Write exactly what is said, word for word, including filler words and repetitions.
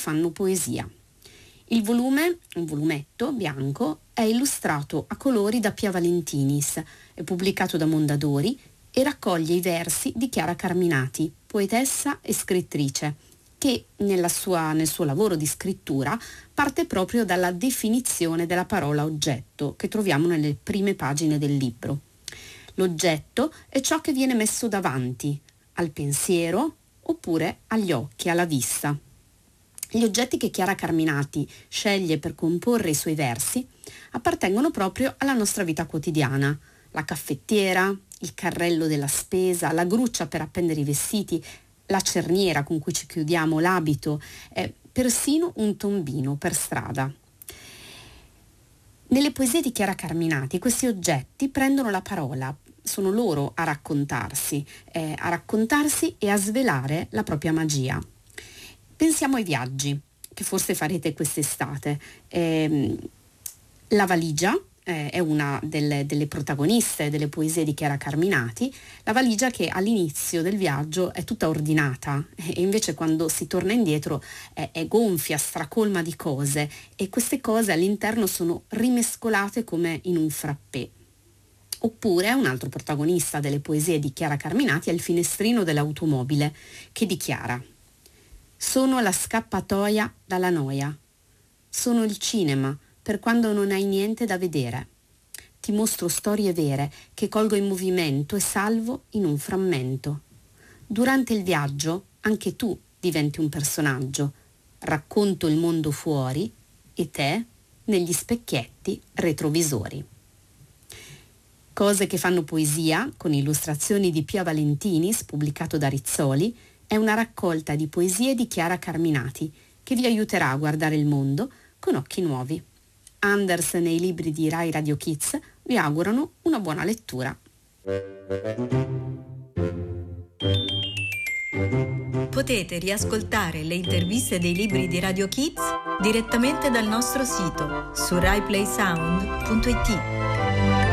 fanno poesia. Il volume, un volumetto bianco, è illustrato a colori da Pia Valentinis, è pubblicato da Mondadori e raccoglie i versi di Chiara Carminati, poetessa e scrittrice, che nella sua, nel suo lavoro di scrittura parte proprio dalla definizione della parola oggetto che troviamo nelle prime pagine del libro. L'oggetto è ciò che viene messo davanti, al pensiero oppure agli occhi, alla vista. Gli oggetti che Chiara Carminati sceglie per comporre i suoi versi appartengono proprio alla nostra vita quotidiana. La caffettiera, il carrello della spesa, la gruccia per appendere i vestiti, la cerniera con cui ci chiudiamo l'abito, eh, persino un tombino per strada. Nelle poesie di Chiara Carminati questi oggetti prendono la parola, sono loro a raccontarsi, eh, a raccontarsi e a svelare la propria magia. Pensiamo ai viaggi che forse farete quest'estate. Eh, la valigia eh, è una delle, delle protagoniste delle poesie di Chiara Carminati, la valigia che all'inizio del viaggio è tutta ordinata e invece quando si torna indietro è, è gonfia, stracolma di cose e queste cose all'interno sono rimescolate come in un frappè. Oppure un altro protagonista delle poesie di Chiara Carminati è il finestrino dell'automobile che dichiara: sono la scappatoia dalla noia, sono il cinema per quando non hai niente da vedere. Ti mostro storie vere che colgo in movimento e salvo in un frammento. Durante il viaggio anche tu diventi un personaggio, racconto il mondo fuori e te negli specchietti retrovisori. Cose che fanno poesia, con illustrazioni di Pia Valentinis, pubblicato da Rizzoli, è una raccolta di poesie di Chiara Carminati che vi aiuterà a guardare il mondo con occhi nuovi. Anders nei libri di Rai Radio Kids vi augurano una buona lettura. Potete riascoltare le interviste dei libri di Radio Kids direttamente dal nostro sito su rai play sound punto it.